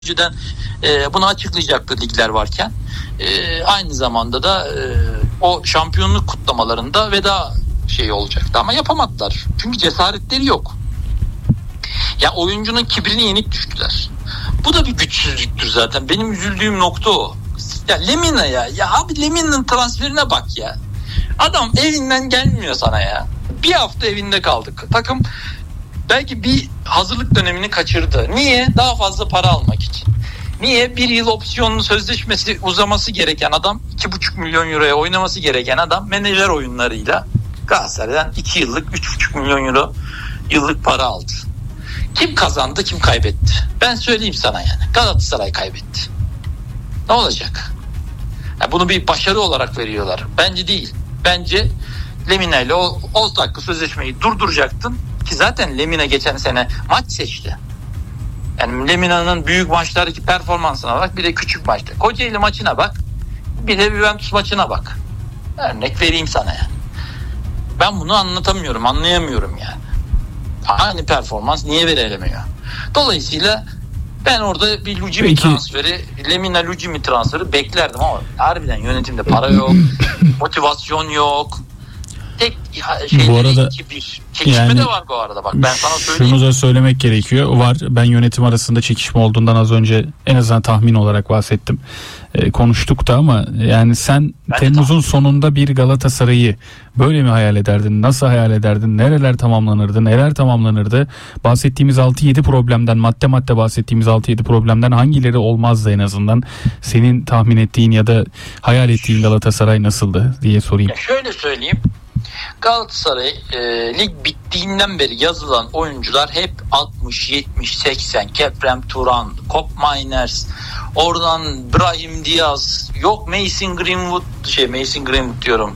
önceden bunu açıklayacaktı ligler varken. Aynı zamanda da o şampiyonluk kutlamalarında veda şeyi olacaktı ama yapamadılar. Çünkü cesaretleri yok. Ya oyuncunun kibrini yenik düştüler. Bu da bir güçsüzlüktür zaten. Benim üzüldüğüm nokta o. Ya Lemina ya abi Lemina'nın transferine bak ya. Adam evinden gelmiyor sana ya. Bir hafta evinde kaldık. Takım belki bir hazırlık dönemini kaçırdı. Niye? Daha fazla para almak için. Niye? Bir yıl opsiyonlu sözleşmesi uzaması gereken adam, 2,5 milyon euroya oynaması gereken adam menajer oyunlarıyla Galatasaray'dan 2 yıllık 3,5 milyon euro yıllık para aldı. Kim kazandı, kim kaybetti? Ben söyleyeyim sana yani. Galatasaray kaybetti. Ne olacak? Yani bunu bir başarı olarak veriyorlar. Bence değil. Bence Lemina ile o dakika sözleşmeyi durduracaktın ki zaten Lemina geçen sene maç seçti. Yani Lemina'nın büyük maçlardaki performansına bak, bir de küçük maçta. Kocaeli maçına bak, bir de Juventus maçına bak. Örnek vereyim sana yani. Ben bunu anlayamıyorum yani. Aynı performans niye verilemiyor? Dolayısıyla ben orada bir Lucimi transferi, Lemina Lucimi transferi beklerdim ama harbiden yönetimde para yok, motivasyon yok. Tek bu arada bir çekişme yani, de var bu arada bak ben sana söyleyeyim. Şunu da söylemek gerekiyor. Var, ben yönetim arasında çekişme olduğundan az önce en azından tahmin olarak bahsettim. Konuştuk da ama yani sen Temmuz'un sonunda bir Galatasaray'ı böyle mi hayal ederdin? Nasıl hayal ederdin? Nereler tamamlanırdı? Neler tamamlanırdı? Bahsettiğimiz 6-7 problemden, madde bahsettiğimiz 6-7 problemden hangileri olmazdı en azından? Senin tahmin ettiğin ya da hayal ettiğin Galatasaray nasıldı diye sorayım. Ya şöyle söyleyeyim. Galatasaray lig bittiğinden beri yazılan oyuncular hep 60, 70, 80. Keprem Turan, Kop Miners, oradan Brahim Diaz, yok Mason Greenwood diyorum.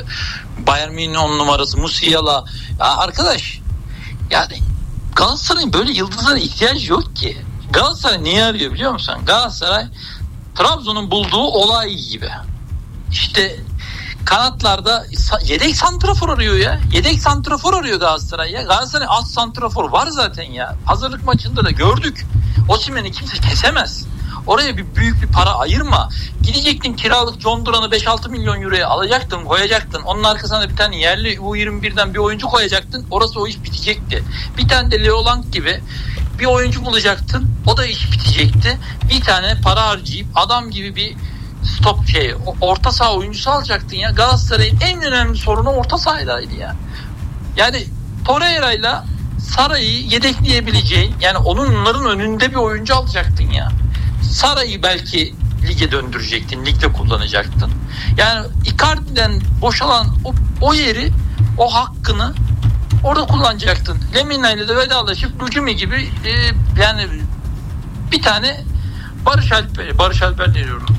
Bayern Münih'in 10 numarası Musiala. Ya arkadaş yani Galatasaray'ın böyle yıldızlara ihtiyacı yok ki. Galatasaray niye arıyor biliyor musun? Galatasaray Trabzon'un bulduğu olay gibi. İşte kanatlarda yedek santrafor arıyor ya. Yedek santrafor arıyor Galatasaray ya. Galatasaray az santrafor var zaten ya. Hazırlık maçında da gördük. Osimhen'i kimse kesemez. Oraya büyük bir para ayırma. Gidecektin kiralık John Duran'ı 5-6 milyon euroya alacaktın, koyacaktın. Onun arkasına da bir tane yerli U21'den bir oyuncu koyacaktın. Orası o iş bitecekti. Bir tane de Leolang gibi bir oyuncu bulacaktın. O da iş bitecekti. Bir tane para harcayıp adam gibi bir orta saha oyuncusu alacaktın ya. Galatasaray'ın en önemli sorunu orta sahadaydı ya. Yani Torreira'yla Saray'ı yedekleyebileceğin, yani onların önünde bir oyuncu alacaktın ya. Saray'ı belki lige döndürecektin, ligde kullanacaktın. Yani Icardi'den boşalan o yeri, o hakkını orada kullanacaktın. Lemina ile de vedalaşıp Lucimi gibi yani bir tane Barış Alper diyorum.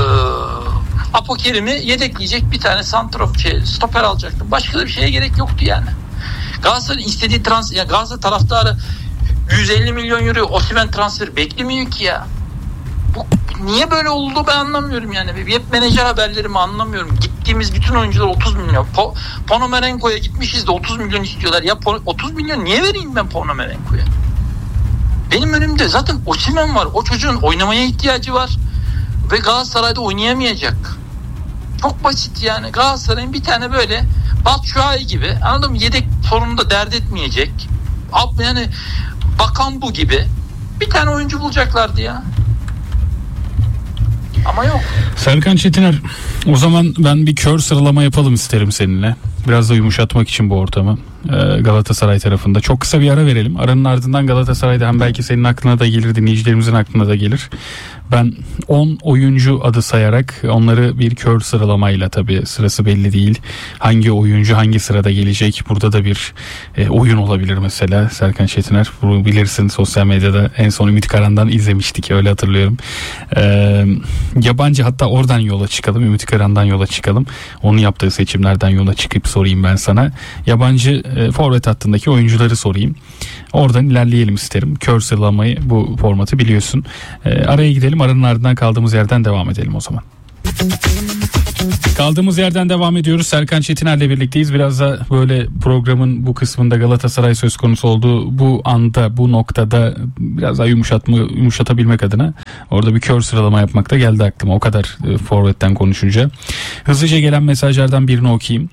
Apo Kerim'i yedekleyecek bir tane stoper alacaktım. Başka da bir şeye gerek yoktu yani. Galatasaray'ın istediği transfer, ya Galatasaray taraftarı 150 milyon euro Osimhen transferi beklemiyor ki ya. Bu niye böyle oldu ben anlamıyorum yani. Hep menajer haberlerimi anlamıyorum. Gittiğimiz bütün oyuncular 30 milyon. Ponomarenko'ya gitmişiz de 30 milyon istiyorlar. Ya 30 milyon niye vereyim ben Ponomarenko'ya? Benim önümde zaten Osimhen var. O çocuğun oynamaya ihtiyacı var. Ve Galatasaray'da oynayamayacak. Çok basit yani. Galatasaray'ın bir tane böyle Batshuayi gibi, anladın mı? Yedek sorununu da dert etmeyecek. Yani bakan bu gibi bir tane oyuncu bulacaklardı ya. Ama yok. Serkan Çetiner, o zaman ben bir kör sıralama yapalım isterim seninle. Biraz da yumuşatmak için bu ortamı. Galatasaray tarafında. Çok kısa bir ara verelim. Aranın ardından Galatasaray'da hem belki senin aklına da gelir, dinleyicilerimizin aklına da gelir. Ben 10 oyuncu adı sayarak onları bir kör sıralamayla, tabii sırası belli değil. Hangi oyuncu hangi sırada gelecek? Burada da bir oyun olabilir mesela. Serkan Çetiner, bunu bilirsin, sosyal medyada en son Ümit Karan'dan izlemiştik, öyle hatırlıyorum. Yabancı, hatta oradan yola çıkalım. Ümit Karan'dan yola çıkalım. Onun yaptığı seçimlerden yola çıkıp sorayım ben sana. Yabancı forvet hattındaki oyuncuları sorayım. Oradan ilerleyelim isterim. Kör sıralamayı, bu formatı biliyorsun. Araya gidelim. Aranın ardından kaldığımız yerden devam edelim o zaman. Kaldığımız yerden devam ediyoruz. Serkan Çetiner'le birlikteyiz. Biraz da böyle programın bu kısmında Galatasaray söz konusu olduğu bu anda, bu noktada biraz daha yumuşatabilmek adına orada bir kör sıralama yapmak da geldi aklıma. O kadar forvetten konuşunca. Hızlıca gelen mesajlardan birini okuyayım.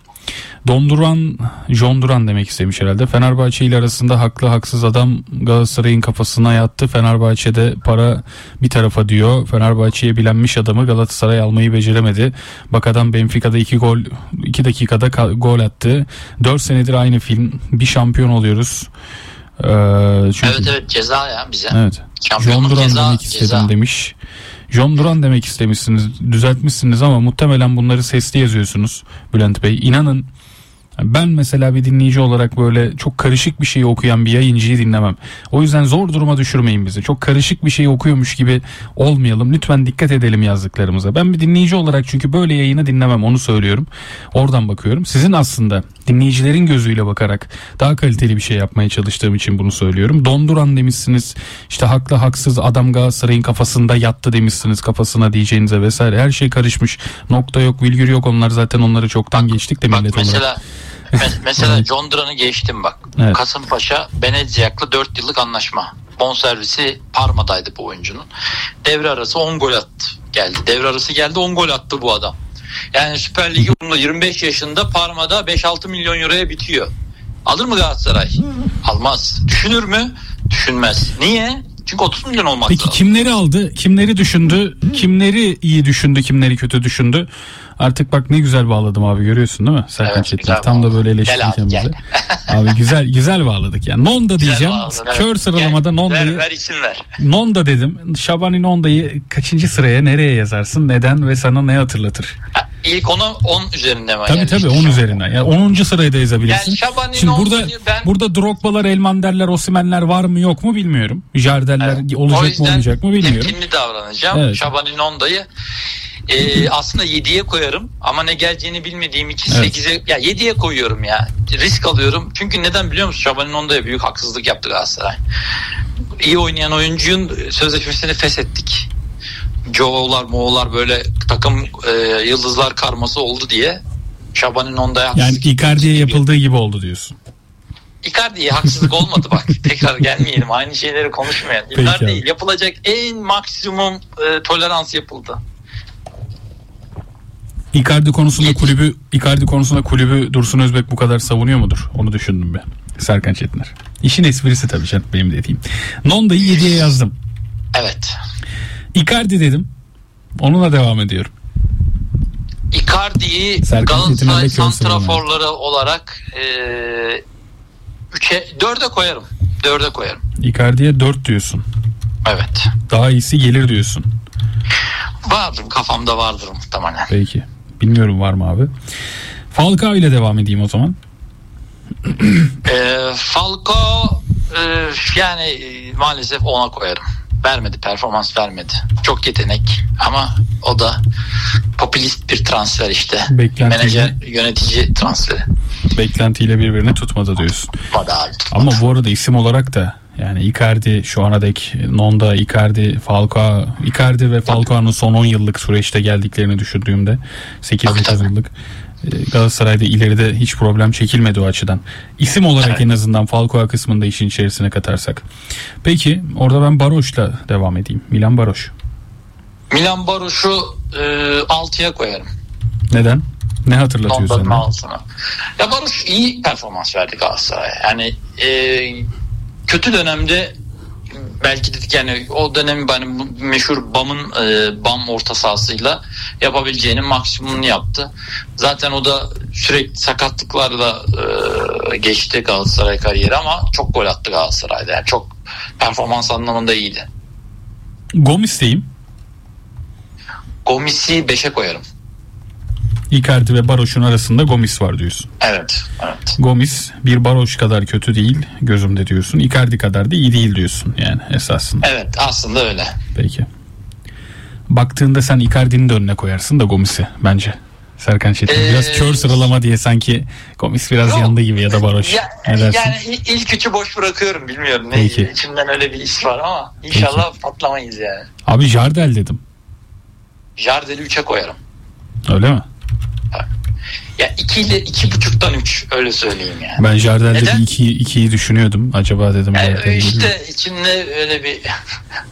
John Duran demek istemiş herhalde. Fenerbahçe ile arasında haklı haksız adam Galatasaray'ın kafasına yattı. Fenerbahçe'de para bir tarafa diyor. Fenerbahçe'ye bilenmiş adamı Galatasaray almayı beceremedi. Bak adam Benfica'da 2 dakikada gol attı. 4 senedir aynı film. Bir şampiyon oluyoruz. Evet ceza ya bize. Evet. John Duran demek istedim demiş. John Duran demek istemişsiniz, düzeltmişsiniz ama muhtemelen bunları sesli yazıyorsunuz Bülent Bey. İnanın ben mesela bir dinleyici olarak böyle çok karışık bir şeyi okuyan bir yayıncıyı dinlemem. O yüzden zor duruma düşürmeyin bizi. Çok karışık bir şeyi okuyormuş gibi olmayalım. Lütfen dikkat edelim yazdıklarımıza. Ben bir dinleyici olarak çünkü böyle yayını dinlemem, onu söylüyorum. Oradan bakıyorum. Sizin aslında dinleyicilerin gözüyle bakarak daha kaliteli bir şey yapmaya çalıştığım için bunu söylüyorum. Donduran demişsiniz. İşte haklı haksız adam Galatasaray'ın kafasında yattı demişsiniz, kafasına diyeceğinize vesaire. Her şey karışmış. Nokta yok, virgül yok. Onlar zaten onları çoktan geçtik de millet olarak. Mesela John Duran'ı geçtim bak. Evet. Kasımpaşa Benezyak'la 4 yıllık anlaşma. Bonservisi Parma'daydı bu oyuncunun. Devre arası 10 gol attı. Devre arası geldi 10 gol attı bu adam. Yani Süper Lig'i 25 yaşında Parma'da 5-6 milyon euroya bitiyor. Alır mı Galatasaray? Almaz. Düşünür mü? Düşünmez. Niye? Çünkü 30 milyon olmaz. Peki kimleri aldı? Kimleri düşündü? Kimleri iyi düşündü? Kimleri kötü düşündü? Artık bak ne güzel bağladım abi, görüyorsun değil mi? Serkan Evet, Çetin. Tam da böyle eleştirirken bize. Abi güzel bağladık yani. Nonda diyeceğim. Evet. Kör sıralamada Nonda'yı. Ver isim ver. Nonda dedim. Şabani Nonda'yı kaçıncı sıraya nereye yazarsın? Neden ve sana ne hatırlatır? İlk 10 üzerinde mi? Tabii 10 üzerinden. Yani 10. sırayı da yazabilirsin. Yani şimdi burada Drogba'lar, Elmander'ler, Osimhen'ler var mı yok mu bilmiyorum. Jardel'ler olacak mı olmayacak mı bilmiyorum. Temkinli davranacağım. Evet. Şabani Nonda'yı aslında 7'ye koyarım ama ne geleceğini bilmediğim için 8'e ya 7'ye koyuyorum ya. Risk alıyorum. Çünkü neden biliyor musun? Şabani Nonda'ya büyük haksızlık yaptı Galatasaray. İyi oynayan oyuncunun sözleşmesini feshettik. Moğollar böyle takım yıldızlar karması oldu diye Şabani Nonda'ya haksızlık. Yani Icardi'ye yapıldığı gibi oldu diyorsun. Icardi'ye haksızlık olmadı bak. Tekrar gelmeyelim. Aynı şeyleri konuşmayalım. Icardi'ye yapılacak en maksimum tolerans yapıldı. Icardi konusunda kulübü Dursun Özbek bu kadar savunuyor mudur? Onu düşündüm ben. Serkan Çetiner. İşin esprisi tabii canım benim dediğim. Nonda'yı 7'ye yazdım. Evet. Icardi dedim. Onunla devam ediyorum. Icardi'yi Galatasaray santraforları olarak 4'e koyarım. 4'e koyarım. Icardi'ye 4 diyorsun. Evet. Daha iyisi gelir diyorsun. Vardır, kafamda vardır muhtemelen. Peki. Bilmiyorum var mı abi. Falcao ile devam edeyim o zaman. Falcao yani maalesef ona koyarım. Performans vermedi. Çok yetenek ama o da popülist bir transfer işte. Menajer, yönetici transferi. Beklentiyle birbirini tutmadı diyorsun. Tutmadı abi. Ama bu arada isim olarak da yani Icardi şu ana dek Nonda, Icardi ve Falcao'nun son 10 yıllık süreçte geldiklerini düşündüğümde 8-9 yıllık Galatasaray'da ileride hiç problem çekilmedi o açıdan. İsim olarak en azından Falcao kısmında işin içerisine katarsak. Peki orada ben Baroş'la devam edeyim. Milan Baroş'u 6'ya koyarım. Neden? Ne hatırlatıyor sana? Ya Baroş iyi performans verdi Galatasaray'a. Yani kötü dönemde belki dedik yani o dönemin meşhur BAM orta sahasıyla yapabileceğinin maksimumunu yaptı. Zaten o da sürekli sakatlıklarla geçti Galatasaray kariyeri ama çok gol attı Galatasaray'da. Yani çok performans anlamında iyiydi. Gomis'teyim. Gomis'i 5'e koyarım. Icardi ve Baroş'un arasında Gomis var diyorsun. Evet. Gomis bir Baroş kadar kötü değil gözümde diyorsun. Icardi kadar da iyi değil diyorsun yani esasında. Evet aslında öyle. Peki. Baktığında sen Icardi'nin de önüne koyarsın da Gomis'i bence. Serkan Çetin. Biraz kör sıralama diye sanki Gomis biraz yandı gibi ya da Baroş. Yani ilk üçü boş bırakıyorum bilmiyorum. Peki. İçimden öyle bir his var ama inşallah patlamayız yani. Abi Jardel dedim. Jardel'i 3'e koyarım. Öyle mi? Ya 2 ile 2.5'tan 3 öyle söyleyeyim yani. Ben Jardel'de Neden? bir 2'yi düşünüyordum. Acaba dedim. Yani Jardel işte içinde öyle bir